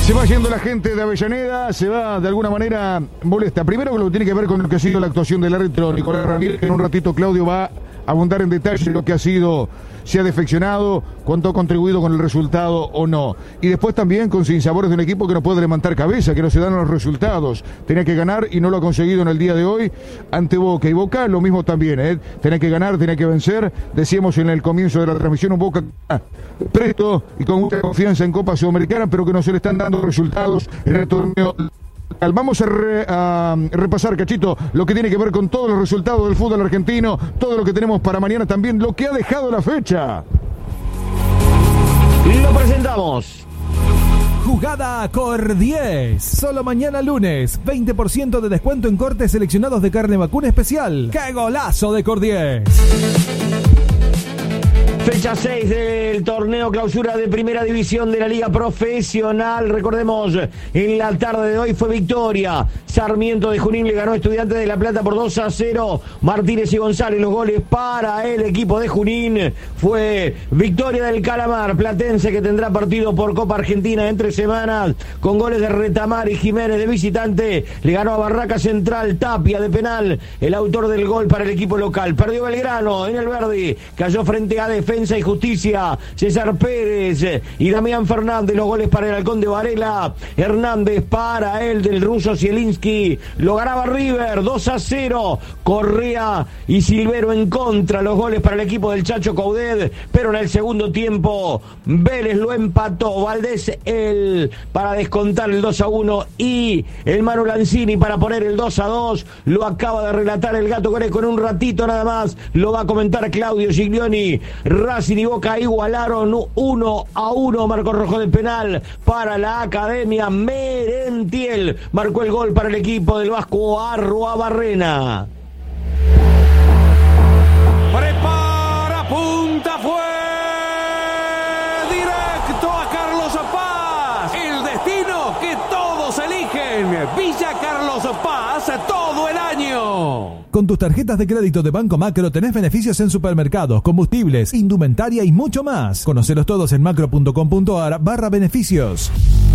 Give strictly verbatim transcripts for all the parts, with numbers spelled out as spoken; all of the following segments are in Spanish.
Se va yendo la gente de Avellaneda, se va de alguna manera molesta. Primero lo que tiene que ver con lo que ha sido la actuación del árbitro Nicolás Ramírez, que en un ratito Claudio va a abundar en detalle lo que ha sido, si ha defeccionado, cuánto ha contribuido con el resultado o no. Y después también con sinsabores de un equipo que no puede levantar cabeza, que no se dan los resultados. Tenía que ganar y no lo ha conseguido en el día de hoy ante Boca. Y Boca lo mismo también, ¿eh? Tenía que ganar, tenía que vencer. Decíamos en el comienzo de la transmisión, un Boca presto y con mucha confianza en Copa Sudamericana, pero que no se le están dando resultados en el torneo. Vamos a, re, a repasar, Cachito, lo que tiene que ver con todos los resultados del fútbol argentino, todo lo que tenemos para mañana también, lo que ha dejado la fecha. Lo presentamos. Jugada Cor diez. Solo mañana lunes. veinte por ciento de descuento en cortes seleccionados de carne vacuna especial. ¡Qué golazo de Cor diez! Fecha seis del torneo clausura de Primera División de la Liga Profesional. Recordemos, en la tarde de hoy fue victoria. Sarmiento de Junín le ganó a Estudiantes de La Plata por dos a cero. Martínez y González los goles para el equipo de Junín. Fue victoria del Calamar Platense, que tendrá partido por Copa Argentina entre semanas, con goles de Retamar y Jiménez de visitante. Le ganó a Barraca Central Tapia de penal, el autor del gol para el equipo local. Perdió Belgrano en el Verdi, cayó frente a Defensa y Justicia. César Pérez y Damián Fernández los goles para el Halcón de Varela. Hernández para el del ruso Zielinski. Lo ganaba River dos a cero. Correa y Silvero en contra, los goles para el equipo del Chacho Coudet, pero en el segundo tiempo Vélez lo empató. Valdés el para descontar el dos a uno y el Manu Lanzini para poner el dos a dos. Lo acaba de relatar el Gato Greco en un ratito nada más. Lo va a comentar Claudio Giglioni. Racing y Boca igualaron uno a uno. Marcó rojo de penal para la Academia. Merentiel marcó el gol para el equipo del Vasco Arruabarrena. Prepara, punta, fue directo a Carlos Paz. El destino que todos eligen. Villa Carlos Paz todo el año. Con tus tarjetas de crédito de Banco Macro tenés beneficios en supermercados, combustibles, indumentaria y mucho más. Conocelos todos en macro.com.ar barra beneficios.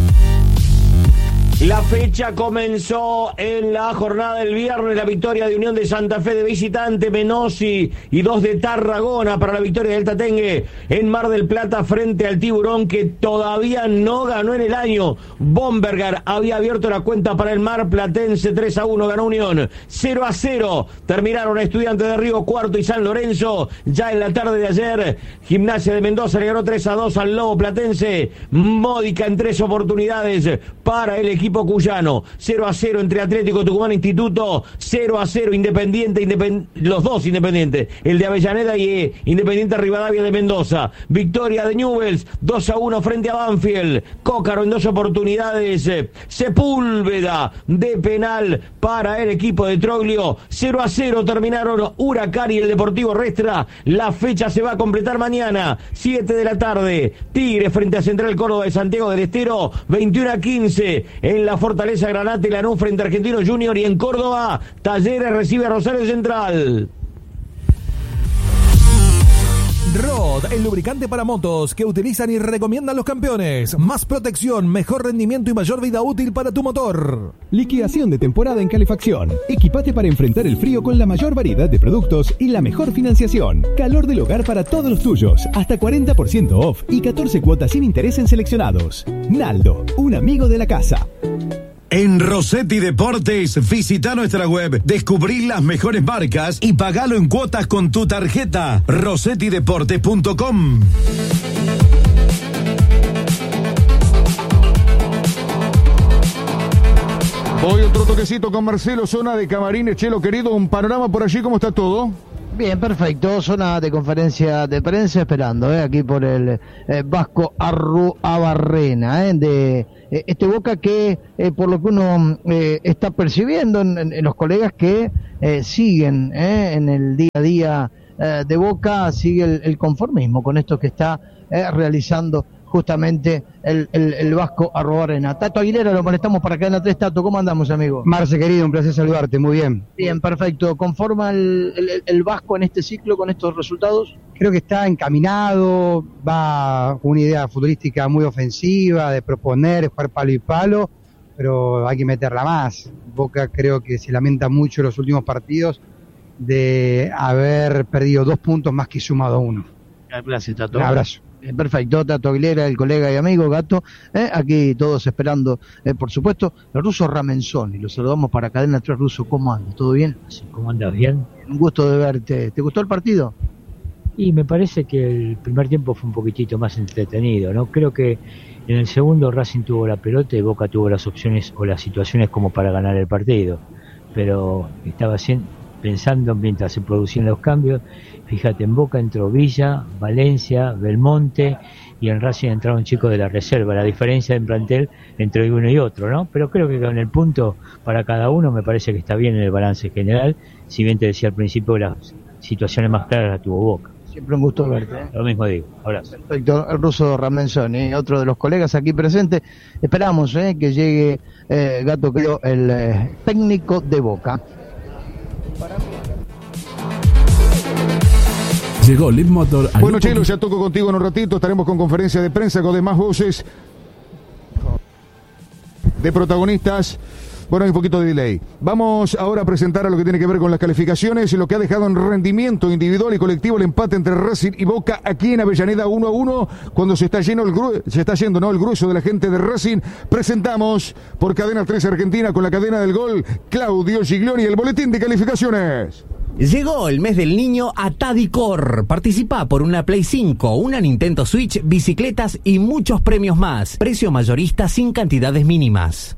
La fecha comenzó en la jornada del viernes. La victoria de Unión de Santa Fe de visitante, Menossi y dos de Tarragona para la victoria del Tatengue en Mar del Plata frente al Tiburón, que todavía no ganó en el año. Bomberger había abierto la cuenta para el Mar Platense. Tres a uno ganó Unión. cero a cero terminaron Estudiantes de Río Cuarto y San Lorenzo. Ya en la tarde de ayer, Gimnasia de Mendoza le ganó tres a dos al Lobo Platense. Módica en tres oportunidades para el equipo cuyano. cero a cero entre Atlético Tucumán e Instituto. cero a cero Independiente, Independ... los dos Independientes, el de Avellaneda y eh, Independiente Rivadavia de Mendoza. Victoria de Newell's dos a uno frente a Banfield. Cócaro en dos oportunidades. eh, Sepúlveda de penal para el equipo de Troglio. cero a cero terminaron Huracán y el Deportivo Restra. La fecha se va a completar mañana, siete de la tarde. Tigre frente a Central Córdoba de Santiago del Estero, veintiuno a quince en la Fortaleza Granate, Lanús frente a Argentino Junior, y en Córdoba Talleres recibe a Rosario Central. Rod, el lubricante para motos que utilizan y recomiendan los campeones. Más protección, mejor rendimiento y mayor vida útil para tu motor. Liquidación de temporada en calefacción. Equipate para enfrentar el frío con la mayor variedad de productos y la mejor financiación. Calor del hogar para todos los tuyos. Hasta cuarenta por ciento off y catorce cuotas sin interés en seleccionados. Naldo, un amigo de la casa. En Rossetti Deportes, visita nuestra web, descubrí las mejores marcas y pagalo en cuotas con tu tarjeta. rossetti deportes punto com. Hoy otro toquecito con Marcelo, zona de camarines. Chelo querido, un panorama por allí, ¿cómo está todo? Bien, perfecto, zona de conferencia de prensa esperando, eh, aquí por el eh, Vasco Arruabarrena, eh, de eh, este Boca que eh, por lo que uno eh, está percibiendo en, en, en los colegas que eh, siguen eh, en el día a día eh, de Boca, sigue el, el conformismo con esto que está eh, realizando justamente el, el, el Vasco Arruabarrena. Tato Aguilera, lo molestamos para Cadena tres. Tato, ¿cómo andamos, amigo? Marce, querido, un placer saludarte, muy bien. Bien, perfecto. ¿Conforma el, el, el Vasco en este ciclo con estos resultados? Creo que está encaminado, va con una idea futbolística muy ofensiva, de proponer, jugar palo y palo, pero hay que meterla más. Boca creo que se lamenta mucho en los últimos partidos de haber perdido dos puntos más que sumado uno. Gracias, Tato. Un abrazo. Eh, perfecto, Tato Aguilera, el colega y amigo Gato, eh, aquí todos esperando, eh, por supuesto, el ruso Ramenzoni, lo saludamos para Cadena tres. Ruso, ¿cómo andas? ¿Todo bien? Sí, ¿cómo andas? ¿Bien? Un gusto de verte. ¿Te gustó el partido? Y me parece que el primer tiempo fue un poquitito más entretenido, ¿no? Creo que en el segundo Racing tuvo la pelota y Boca tuvo las opciones o las situaciones como para ganar el partido, pero estaba haciendo, pensando mientras se producían los cambios. Fíjate, en Boca entró Villa, Valencia, Belmonte, y en Racing entraron chicos de la reserva. La diferencia en plantel entre uno y otro, ¿no? Pero creo que con el punto para cada uno me parece que está bien en el balance general, si bien te decía al principio las situaciones más claras las tuvo Boca. Siempre un gusto verte. ¿eh? Lo mismo digo. Abrazo. Perfecto. El ruso Ramenzoni, otro de los colegas aquí presentes. Esperamos ¿eh? que llegue eh, Gato, creo, el eh, técnico de Boca. Llegó Lead Motor. Bueno, Chelo, ya toco contigo en un ratito. Estaremos con conferencia de prensa con demás voces de protagonistas. Bueno, hay un poquito de delay. Vamos ahora a presentar a lo que tiene que ver con las calificaciones y lo que ha dejado en rendimiento individual y colectivo el empate entre Racing y Boca aquí en Avellaneda uno a uno, cuando se está lleno el gru- se está yendo, ¿no? el grueso de la gente de Racing. Presentamos por Cadena tres Argentina con la cadena del gol, Claudio Giglioni, el boletín de calificaciones. Llegó el mes del niño a Tadicor. Participa por una Play cinco, una Nintendo Switch, bicicletas y muchos premios más. Precio mayorista sin cantidades mínimas.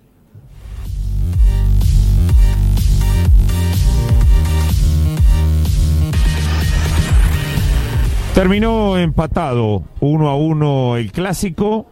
Terminó empatado uno a uno el clásico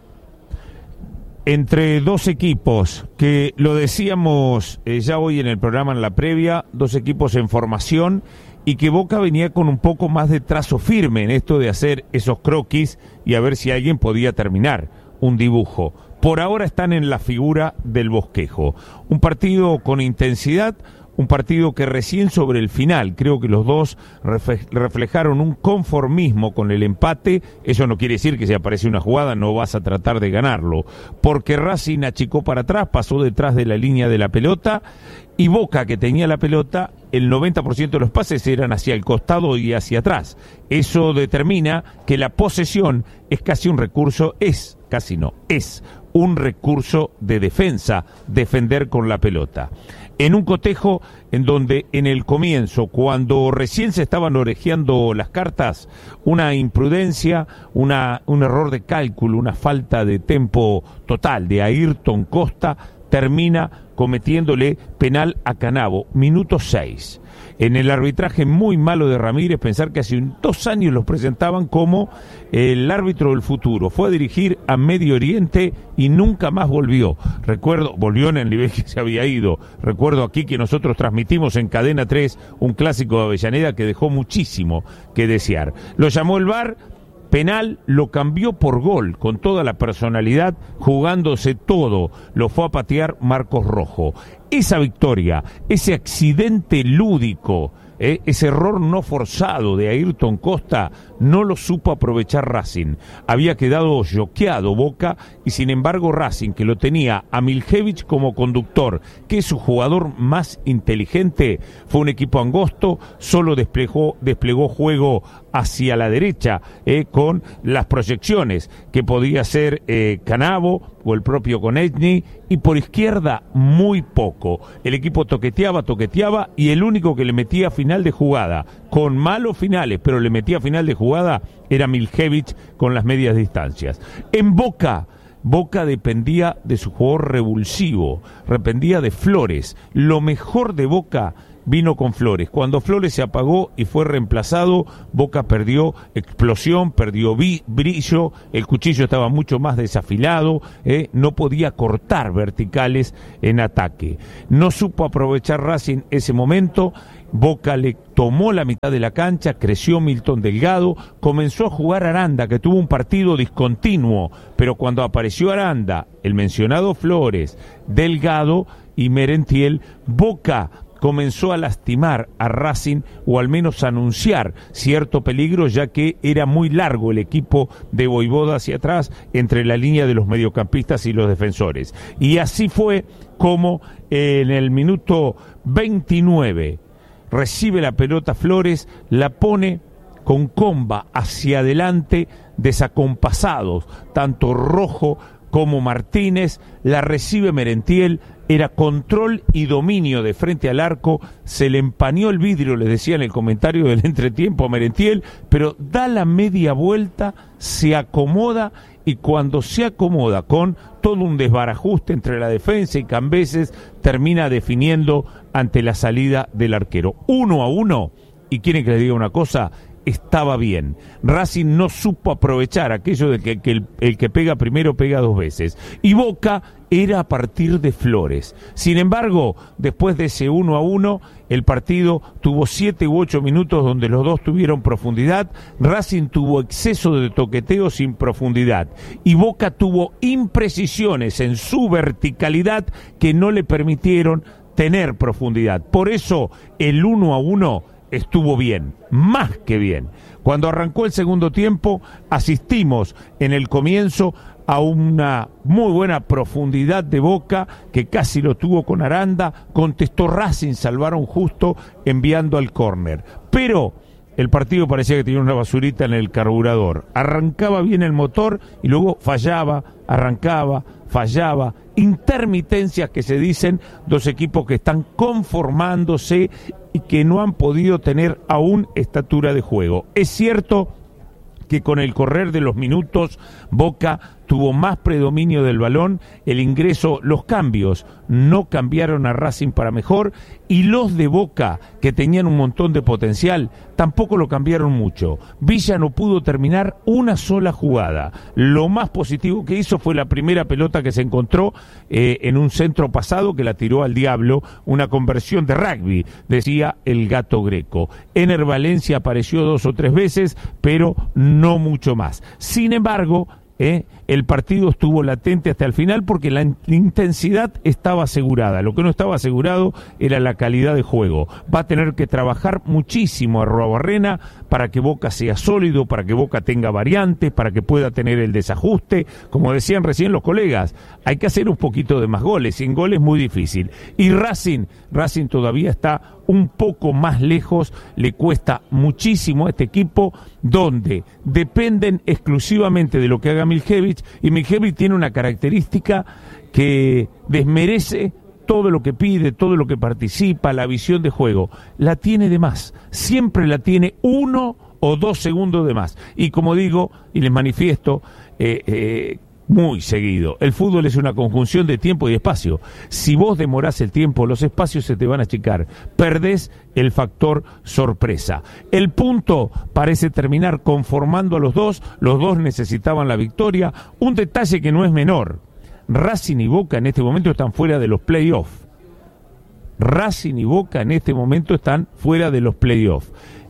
entre dos equipos que, lo decíamos eh, ya hoy en el programa en la previa, dos equipos en formación y que Boca venía con un poco más de trazo firme en esto de hacer esos croquis y a ver si alguien podía terminar un dibujo. Por ahora están en la figura del bosquejo. Un partido con intensidad, un partido que recién sobre el final, creo que los dos reflejaron un conformismo con el empate. Eso no quiere decir que si aparece una jugada no vas a tratar de ganarlo, porque Racing achicó para atrás, pasó detrás de la línea de la pelota, y Boca, que tenía la pelota, el noventa por ciento de los pases eran hacia el costado y hacia atrás. Eso determina que la posesión es casi un recurso, es, casi no, es un recurso de defensa, defender con la pelota. En un cotejo en donde en el comienzo, cuando recién se estaban orejeando las cartas, una imprudencia, una, un error de cálculo, una falta de tempo total de Ayrton Costa, termina cometiéndole penal a Canavo, minuto seis. En el arbitraje muy malo de Ramírez, pensar que hace un, dos años los presentaban como el árbitro del futuro. Fue a dirigir a Medio Oriente y nunca más volvió. Recuerdo, volvió en el nivel que se había ido. Recuerdo aquí que nosotros transmitimos en Cadena tres un clásico de Avellaneda que dejó muchísimo que desear. Lo llamó el V A R, penal, lo cambió por gol, con toda la personalidad, jugándose todo, lo fue a patear Marcos Rojo. Esa victoria, ese accidente lúdico, eh, ese error no forzado de Ayrton Costa, no lo supo aprovechar Racing. Había quedado yoqueado Boca y sin embargo Racing, que lo tenía a Miljevich como conductor, que es su jugador más inteligente, fue un equipo angosto, solo desplegó, desplegó juego hacia la derecha, eh, con las proyecciones que podía ser eh, Canavo o el propio Konechny, y por izquierda muy poco. El equipo toqueteaba, toqueteaba, y el único que le metía final de jugada, con malos finales, pero le metía final de jugada, era Miljevich con las medias distancias. En Boca, Boca dependía de su jugador revulsivo, dependía de Flores. Lo mejor de Boca vino con Flores. Cuando Flores se apagó y fue reemplazado, Boca perdió explosión, perdió vi- brillo, el cuchillo estaba mucho más desafilado, eh, no podía cortar verticales en ataque. No supo aprovechar Racing ese momento. Boca le tomó la mitad de la cancha, creció Milton Delgado, comenzó a jugar Aranda, que tuvo un partido discontinuo, pero cuando apareció Aranda, el mencionado Flores, Delgado y Merentiel, Boca comenzó a lastimar a Racing, o al menos a anunciar cierto peligro, ya que era muy largo el equipo de Voivoda hacia atrás, entre la línea de los mediocampistas y los defensores. Y así fue como en el minuto veintinueve recibe la pelota Flores, la pone con comba hacia adelante, desacompasados, tanto Rojo como Martínez, la recibe Merentiel, era control y dominio de frente al arco, se le empañó el vidrio, les decía en el comentario del entretiempo a Merentiel, pero da la media vuelta, se acomoda, y cuando se acomoda con todo un desbarajuste entre la defensa y Cambeses, termina definiendo ante la salida del arquero. Uno a uno, y quieren que les diga una cosa, estaba bien. Racing no supo aprovechar aquello de que, que el, el que pega primero pega dos veces. Y Boca era a partir de Flores. Sin embargo, después de ese uno a uno, el partido tuvo siete u ocho minutos donde los dos tuvieron profundidad. Racing tuvo exceso de toqueteo sin profundidad. Y Boca tuvo imprecisiones en su verticalidad que no le permitieron tener profundidad. Por eso, el uno a uno estuvo bien, más que bien. Cuando arrancó el segundo tiempo, asistimos en el comienzo a una muy buena profundidad de Boca, que casi lo tuvo con Aranda, contestó Racing, salvaron justo enviando al córner. Pero el partido parecía que tenía una basurita en el carburador. Arrancaba bien el motor y luego fallaba, arrancaba, fallaba. Intermitencias que se dicen dos equipos que están conformándose y que no han podido tener aún estatura de juego. Es cierto que con el correr de los minutos Boca tuvo más predominio del balón, el ingreso, los cambios no cambiaron a Racing para mejor, y los de Boca, que tenían un montón de potencial, tampoco lo cambiaron mucho. Villa no pudo terminar una sola jugada. Lo más positivo que hizo fue la primera pelota que se encontró eh, en un centro pasado, que la tiró al diablo, una conversión de rugby, decía el Gato Greco. Ener Valencia apareció dos o tres veces, pero no mucho más. Sin embargo, ¿Eh? el partido estuvo latente hasta el final porque la in- intensidad estaba asegurada. Lo que no estaba asegurado era la calidad de juego. Va a tener que trabajar muchísimo Arruabarrena para que Boca sea sólido, para que Boca tenga variantes, para que pueda tener el desajuste. Como decían recién los colegas, hay que hacer un poquito de más goles. Sin goles muy difícil. Y Racing, Racing todavía está un poco más lejos, le cuesta muchísimo a este equipo, donde dependen exclusivamente de lo que haga Miljevich, y Miljevich tiene una característica que desmerece todo lo que pide, todo lo que participa, la visión de juego, la tiene de más, siempre la tiene uno o dos segundos de más, y como digo, y les manifiesto, eh, eh, muy seguido, el fútbol es una conjunción de tiempo y espacio. Si vos demorás el tiempo, los espacios se te van a achicar, perdés el factor sorpresa. El punto parece terminar conformando a los dos, los dos necesitaban la victoria. Un detalle que no es menor, Racing y Boca en este momento están fuera de los playoffs. Racing y Boca en este momento están fuera de los playoffs.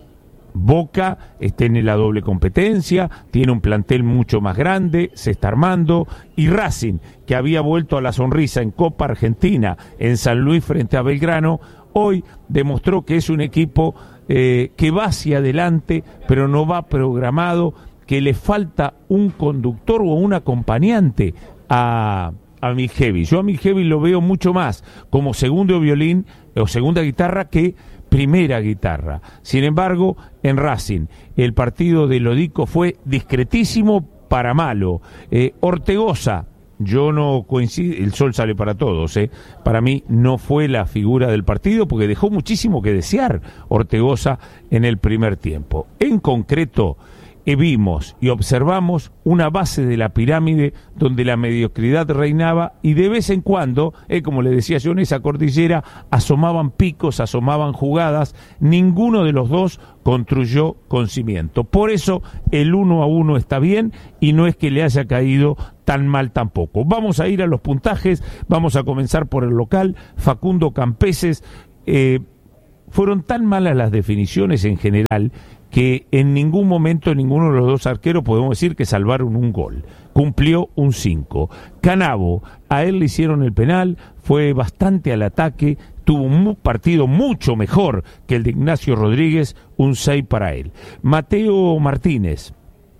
Boca está en la doble competencia, tiene un plantel mucho más grande, se está armando, y Racing, que había vuelto a la sonrisa en Copa Argentina, en San Luis frente a Belgrano, hoy demostró que es un equipo eh, que va hacia adelante, pero no va programado, que le falta un conductor o un acompañante a... a Miljevich. Yo a Miljevich lo veo mucho más como segundo violín o segunda guitarra que primera guitarra. Sin embargo, en Racing, el partido de Lodico fue discretísimo para malo. Eh, Ortegoza, yo no coincido, el sol sale para todos, eh. Para mí no fue la figura del partido porque dejó muchísimo que desear Ortegoza en el primer tiempo. En concreto, eh, vimos y observamos una base de la pirámide donde la mediocridad reinaba y de vez en cuando, eh, como le decía yo, en esa cordillera asomaban picos, asomaban jugadas, ninguno de los dos construyó con cimiento. Por eso el uno a uno está bien y no es que le haya caído tan mal tampoco. Vamos a ir a los puntajes, vamos a comenzar por el local. Facundo Campeses, eh, fueron tan malas las definiciones en general que en ningún momento ninguno de los dos arqueros podemos decir que salvaron un gol. Cumplió un cinco. Canavo, a él le hicieron el penal, fue bastante al ataque, tuvo un partido mucho mejor que el de Ignacio Rodríguez, un seis para él. Mateo Martínez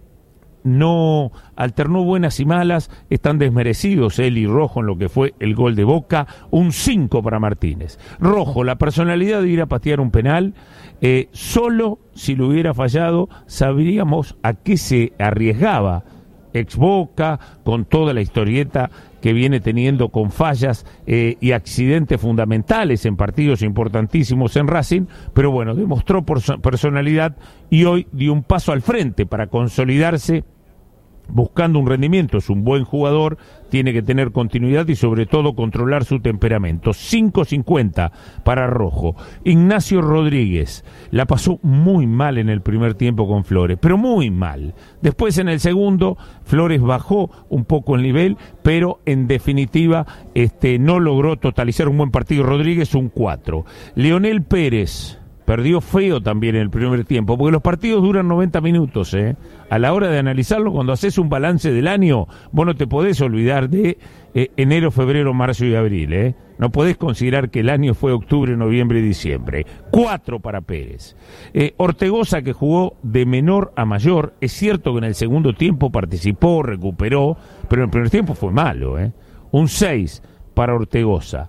no alternó buenas y malas, están desmerecidos él y Rojo en lo que fue el gol de Boca, un cinco para Martínez. Rojo, la personalidad de ir a patear un penal, eh, solo si lo hubiera fallado sabríamos a qué se arriesgaba. Ex Boca, con toda la historieta que viene teniendo con fallas eh, y accidentes fundamentales en partidos importantísimos en Racing, pero bueno, demostró por personalidad y hoy dio un paso al frente para consolidarse buscando un rendimiento. Es un buen jugador, tiene que tener continuidad y sobre todo controlar su temperamento. cinco cincuenta para Rojo. Ignacio Rodríguez la pasó muy mal en el primer tiempo con Flores, pero muy mal. Después en el segundo Flores bajó un poco el nivel, pero en definitiva este, no logró totalizar un buen partido. Rodríguez un cuatro. Leonel Pérez perdió feo también en el primer tiempo, porque los partidos duran noventa minutos, ¿eh? A la hora de analizarlo, cuando haces un balance del año, vos no te podés olvidar de eh, enero, febrero, marzo y abril, ¿eh? No podés considerar que el año fue octubre, noviembre y diciembre. Cuatro para Pérez. Eh, Ortegoza, que jugó de menor a mayor, es cierto que en el segundo tiempo participó, recuperó, pero en el primer tiempo fue malo, ¿eh? Un seis para Ortegoza.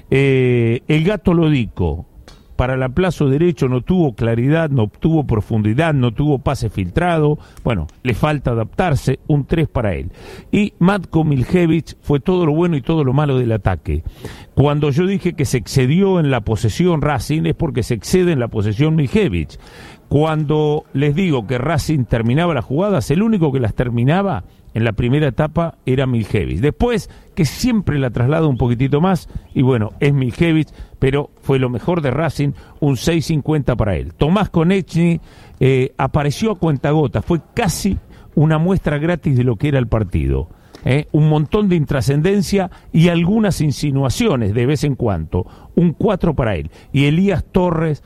Eh, el Gato Lodico, para el aplazo derecho no tuvo claridad, no tuvo profundidad, no tuvo pase filtrado, bueno, le falta adaptarse, un tres para él. Y Matko Miljevic fue todo lo bueno y todo lo malo del ataque. Cuando yo dije que se excedió en la posesión Racing es porque se excede en la posesión Miljevic. Cuando les digo que Racing terminaba las jugadas, el único que las terminaba en la primera etapa era Miljevic. Después, que siempre la traslada un poquitito más, y bueno, es Miljevic, pero fue lo mejor de Racing, un seis cincuenta para él. Tomás Konechny eh, apareció a cuentagotas, fue casi una muestra gratis de lo que era el partido. Eh, un montón de intrascendencia y algunas insinuaciones de vez en cuando. Un cuatro para él. Y Elías Torres,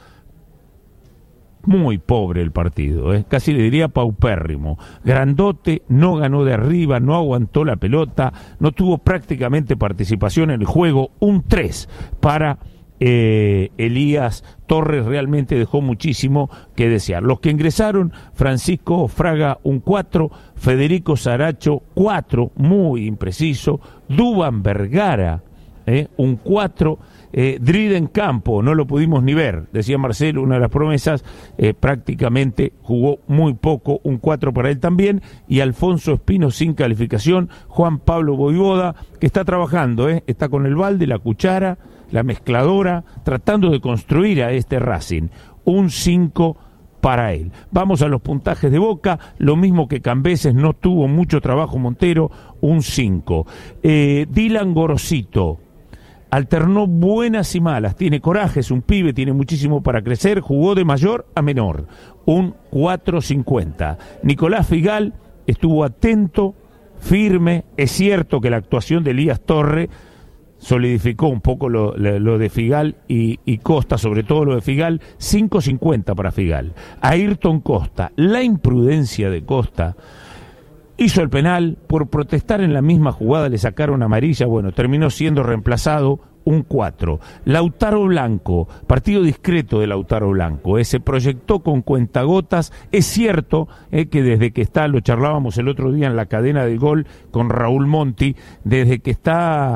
muy pobre el partido, ¿eh? Casi le diría paupérrimo. Grandote, no ganó de arriba, no aguantó la pelota, no tuvo prácticamente participación en el juego. Un tres para eh, Elías Torres, realmente dejó muchísimo que desear. Los que ingresaron, Francisco Fraga, un cuatro, Federico Saracho, cuatro, muy impreciso, Duván Vergara, eh, un cuatro, Eh, Driden Campo, no lo pudimos ni ver, decía Marcelo, una de las promesas, eh, prácticamente jugó muy poco, un cuatro para él también, y Alfonso Espino sin calificación. Juan Pablo Voivoda, que está trabajando, eh, está con el balde, la cuchara, la mezcladora, tratando de construir a este Racing, un cinco para él. Vamos a los puntajes de Boca, lo mismo que Cambeses, no tuvo mucho trabajo Montero, un cinco. Eh, Dylan Gorosito alternó buenas y malas, tiene coraje, es un pibe, tiene muchísimo para crecer, jugó de mayor a menor, un cuatro cincuenta. Nicolás Figal estuvo atento, firme, es cierto que la actuación de Elías Torre solidificó un poco lo, lo, lo de Figal y, y Costa, sobre todo lo de Figal, cinco cincuenta para Figal. Ayrton Costa, la imprudencia de Costa, hizo el penal, por protestar en la misma jugada le sacaron amarilla, bueno, terminó siendo reemplazado, un cuatro. Lautaro Blanco, partido discreto de Lautaro Blanco, eh, se proyectó con cuentagotas, es cierto eh, que desde que está, lo charlábamos el otro día en la cadena del gol con Raúl Monti, desde que está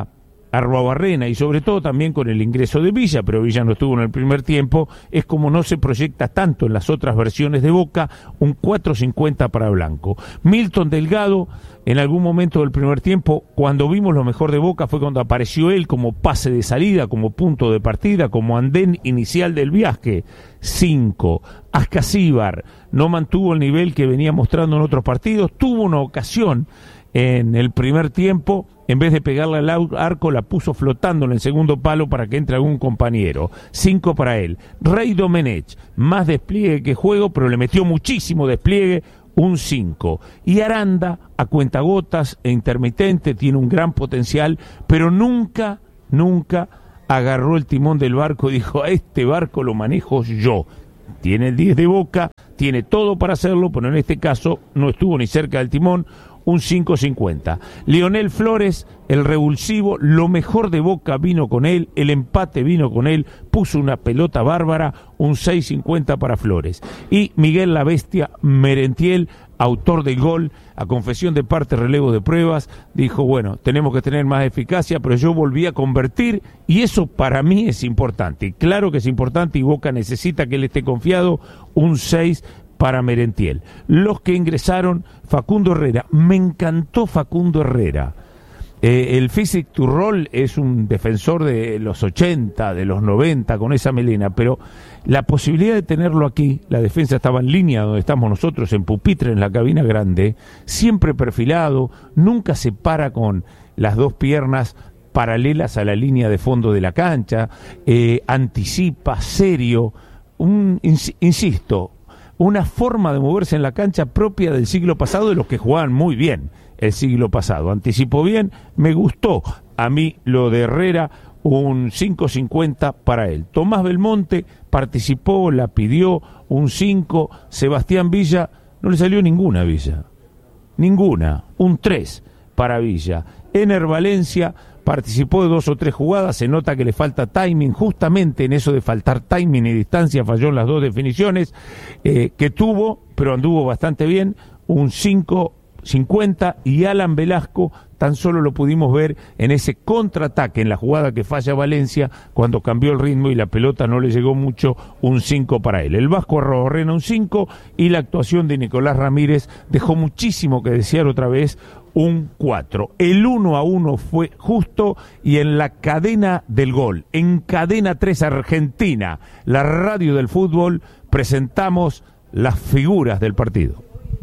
Arruabarrena y sobre todo también con el ingreso de Villa, pero Villa no estuvo en el primer tiempo, es como no se proyecta tanto en las otras versiones de Boca, un cuatro cincuenta para Blanco. Milton Delgado, en algún momento del primer tiempo, cuando vimos lo mejor de Boca fue cuando apareció él como pase de salida, como punto de partida, como andén inicial del viaje, cinco. Ascasíbar no mantuvo el nivel que venía mostrando en otros partidos, tuvo una ocasión en el primer tiempo, en vez de pegarle al arco, la puso flotando en el segundo palo para que entre algún compañero. Cinco para él. Rey Domenech, más despliegue que juego, pero le metió muchísimo despliegue, un cinco. Y Aranda, a cuentagotas e intermitente, tiene un gran potencial, pero nunca, nunca agarró el timón del barco y dijo, a este barco lo manejo yo. Tiene el diez de Boca, tiene todo para hacerlo, pero en este caso no estuvo ni cerca del timón, un cinco cincuenta. Leonel Flores, el revulsivo, lo mejor de Boca vino con él, el empate vino con él, puso una pelota bárbara, un seis cincuenta para Flores. Y Miguel La Bestia Merentiel, autor del gol, a confesión de parte, relevo de pruebas, dijo, bueno, tenemos que tener más eficacia, pero yo volví a convertir, y eso para mí es importante. Claro que es importante y Boca necesita que él esté confiado, un seis para Merentiel. Los que ingresaron, Facundo Herrera. Me encantó Facundo Herrera. Eh, el Physic to Roll es un defensor de los ochenta, de los noventa, con esa melena, pero la posibilidad de tenerlo aquí, la defensa estaba en línea donde estamos nosotros, en pupitre, en la cabina grande, siempre perfilado, nunca se para con las dos piernas paralelas a la línea de fondo de la cancha, eh, anticipa, serio, un, ins- insisto, una forma de moverse en la cancha propia del siglo pasado, de los que jugaban muy bien el siglo pasado. Anticipó bien, me gustó a mí lo de Herrera, un cinco cincuenta para él. Tomás Belmonte participó, la pidió, un cinco. Sebastián Villa, no le salió ninguna Villa, ninguna, un tres para Villa. Ener Valencia participó de dos o tres jugadas, se nota que le falta timing, justamente en eso de faltar timing y distancia falló en las dos definiciones eh, que tuvo, pero anduvo bastante bien, un cinco cincuenta. Y Alan Velasco tan solo lo pudimos ver en ese contraataque, en la jugada que falla Valencia, cuando cambió el ritmo y la pelota no le llegó mucho, un cinco para él. El Vasco Arruabarrena un cinco, y la actuación de Nicolás Ramírez dejó muchísimo que desear otra vez, un cuatro. El uno a uno fue justo, y en la cadena del gol, en Cadena tres Argentina, la radio del fútbol, presentamos las figuras del partido.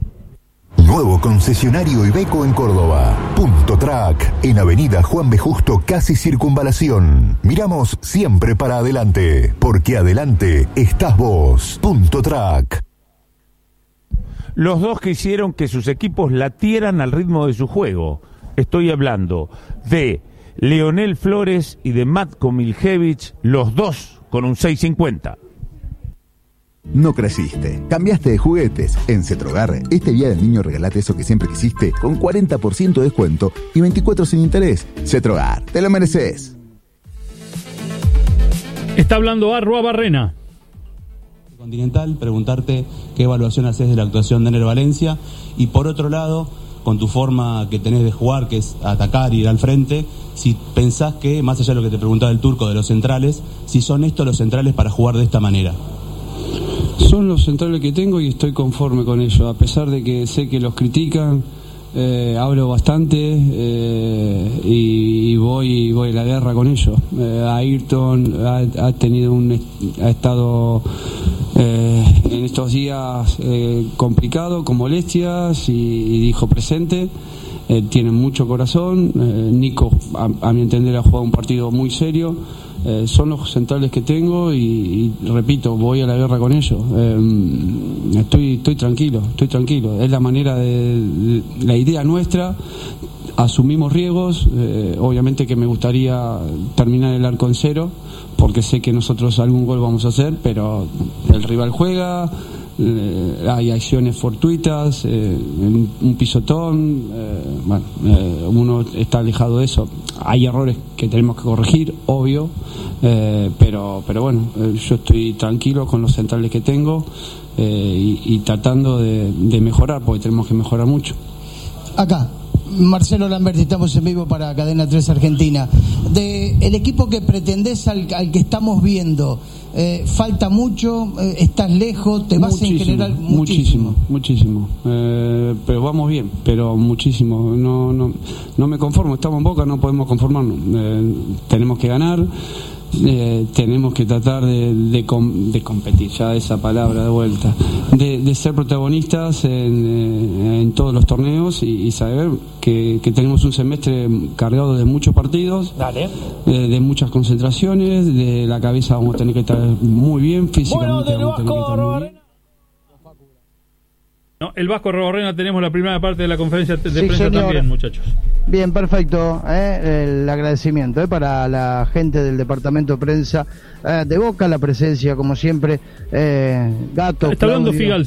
Nuevo concesionario Iveco en Córdoba. Punto Track, en Avenida Juan B. Justo, casi Circunvalación. Miramos siempre para adelante, porque adelante estás vos. Punto Track. Los dos que hicieron que sus equipos latieran al ritmo de su juego. Estoy hablando de Leonel Flores y de Matko Miljevic, los dos con un seis cincuenta. No creciste, cambiaste de juguetes. En Cetrogar, este día del niño regalate eso que siempre quisiste con cuarenta por ciento de descuento y veinticuatro sin interés. Cetrogar, te lo mereces. Está hablando Arruabarrena. Continental, preguntarte qué evaluación haces de la actuación de Ener Valencia, y por otro lado, con tu forma que tenés de jugar, que es atacar y ir al frente, si pensás que, más allá de lo que te preguntaba el Turco de los centrales, si son estos los centrales para jugar de esta manera. Son los centrales que tengo y estoy conforme con ello, a pesar de que sé que los critican, eh, hablo bastante eh, y, y voy voy a la guerra con ellos. Eh, Ayrton ha, ha tenido un ha estado eh, en estos días eh, complicado, con molestias, y, y dijo presente. Eh, tiene mucho corazón. eh, Nico, a, a mi entender, ha jugado un partido muy serio. Eh, son los centrales que tengo y, y repito, voy a la guerra con ellos. Eh, estoy estoy tranquilo, estoy tranquilo. Es la manera de, de la idea nuestra. Asumimos riesgos. Eh, obviamente que me gustaría terminar el arco en cero, porque sé que nosotros algún gol vamos a hacer, pero el rival juega. Eh, hay acciones fortuitas, eh, un, un pisotón, eh, bueno, eh, uno está alejado de eso. Hay errores que tenemos que corregir, obvio, eh, pero pero bueno, eh, yo estoy tranquilo con los centrales que tengo eh, y, y tratando de, de mejorar, porque tenemos que mejorar mucho. Acá, Marcelo Lamberti, estamos en vivo para Cadena tres Argentina. De el equipo que pretendés al, al que estamos viendo, eh, ¿falta mucho? Eh, ¿Estás lejos? ¿Te vas muchísimo, en general? Muchísimo, Muchísimo. muchísimo. Eh, pero vamos bien, pero muchísimo. No, no, no me conformo, estamos en Boca, no podemos conformarnos. Eh, tenemos que ganar. Eh, tenemos que tratar de, de, com, de competir, ya esa palabra de vuelta, de, de ser protagonistas en, eh, en todos los torneos y, y saber que, que tenemos un semestre cargado de muchos partidos, Dale. De, de muchas concentraciones, de la cabeza vamos a tener que estar muy bien, físicamente Bueno, vamos a tener que estar muy bien. No, el Vasco Robarrena, tenemos la primera parte de la conferencia de Sí, prensa señor. también, muchachos. Bien, perfecto. ¿eh? El agradecimiento ¿eh? para la gente del departamento de prensa eh, de Boca, la presencia, como siempre, eh, Gato. Está hablando Claudio. Figal.